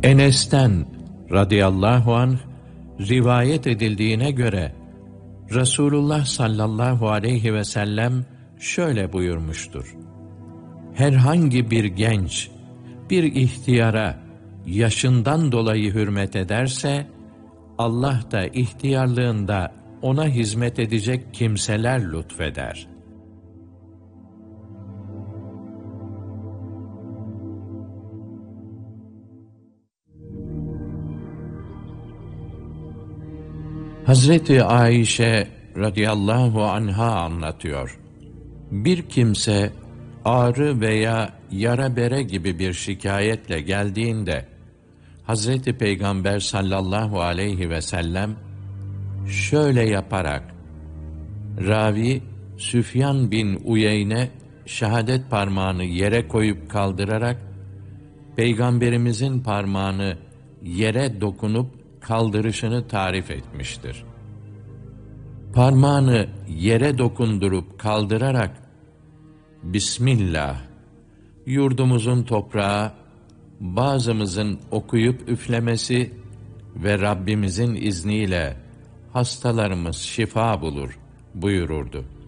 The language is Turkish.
Enes'ten radıyallahu anh rivayet edildiğine göre Resulullah sallallahu aleyhi ve sellem şöyle buyurmuştur: herhangi bir genç bir ihtiyara yaşından dolayı hürmet ederse, Allah da ihtiyarlığında ona hizmet edecek kimseler lütfeder. Hazreti Ayşe radıyallahu anha anlatıyor. Bir kimse ağrı veya yara bere gibi bir şikayetle geldiğinde Hazreti Peygamber sallallahu aleyhi ve sellem şöyle yaparak, ravi Süfyan bin Uyeyne şehadet parmağını yere koyup kaldırarak Peygamberimizin parmağını yere dokunup kaldırışını tarif etmiştir. Parmağını yere dokundurup kaldırarak Bismillah, yurdumuzun toprağı, bazımızın okuyup üflemesi ve Rabbimizin izniyle hastalarımız şifa bulur buyururdu.